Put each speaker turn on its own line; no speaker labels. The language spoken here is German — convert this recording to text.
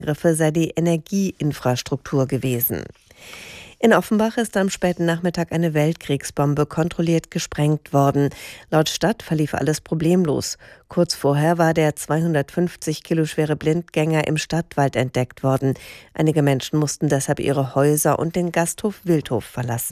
Griffe sei die Energieinfrastruktur gewesen. In Offenbach ist am späten Nachmittag eine Weltkriegsbombe kontrolliert gesprengt worden. Laut Stadt verlief alles problemlos. Kurz vorher war der 250 Kilo schwere Blindgänger im Stadtwald entdeckt worden. Einige Menschen mussten deshalb ihre Häuser und den Gasthof Wildhof verlassen.